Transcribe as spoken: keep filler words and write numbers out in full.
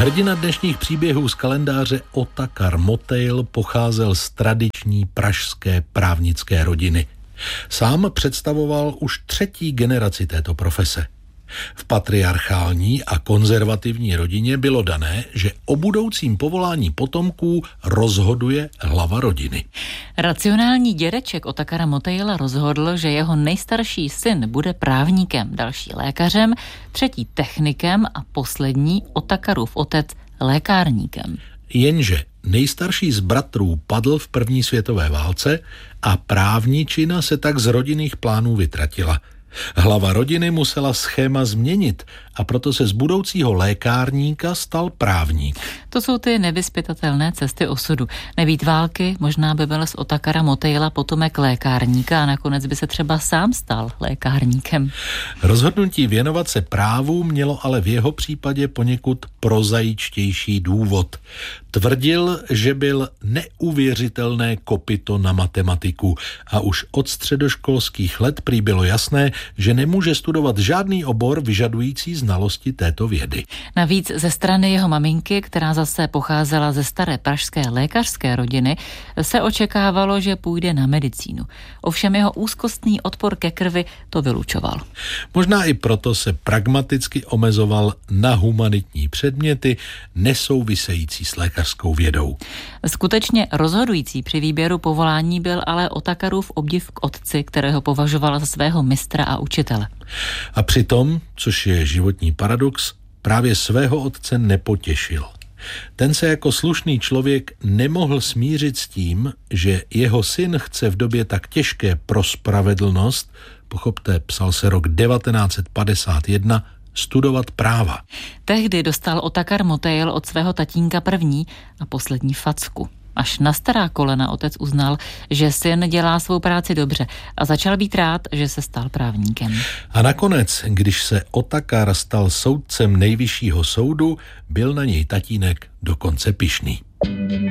Hrdina dnešních příběhů z kalendáře Otakar Motejl pocházel z tradiční pražské právnické rodiny. Sám představoval už třetí generaci této profese. V patriarchální a konzervativní rodině bylo dané, že o budoucím povolání potomků rozhoduje hlava rodiny. Racionální dědeček Otakara Motejla rozhodl, že jeho nejstarší syn bude právníkem, další lékařem, třetí technikem a poslední Otakarův otec lékárníkem. Jenže nejstarší z bratrů padl v první světové válce a právničina se tak z rodinných plánů vytratila. Hlava rodiny musela schéma změnit a proto se z budoucího lékárníka stal právník. To jsou ty nevyzpytatelné cesty osudu. Nebýt války, možná by byl z Otakara Motejla potomek lékárníka a nakonec by se třeba sám stal lékárníkem. Rozhodnutí věnovat se právu mělo ale v jeho případě poněkud prozaičtější důvod. Tvrdil, že byl neuvěřitelné kopyto na matematiku a už od středoškolských let prý bylo jasné, že nemůže studovat žádný obor vyžadující znalosti této vědy. Navíc ze strany jeho maminky, která zase pocházela ze staré pražské lékařské rodiny, se očekávalo, že půjde na medicínu. Ovšem jeho úzkostný odpor ke krvi to vylučoval. Možná i proto se pragmaticky omezoval na humanitní předměty nesouvisející s lékařskou vědou. Skutečně rozhodující při výběru povolání byl ale Otakarův obdiv k otci, kterého považoval za svého mistra a učitele. A přitom, což je životní paradox, právě svého otce nepotěšil. Ten se jako slušný člověk nemohl smířit s tím, že jeho syn chce v době tak těžké pro spravedlnost, pochopte, psal se rok devatenáct set padesát jedna, studovat práva. Tehdy dostal Otakar Motejl od svého tatínka první a poslední facku. Až na stará kolena otec uznal, že syn dělá svou práci dobře a začal být rád, že se stal právníkem. A nakonec, když se Otakar stal soudcem nejvyššího soudu, byl na něj tatínek dokonce pyšný.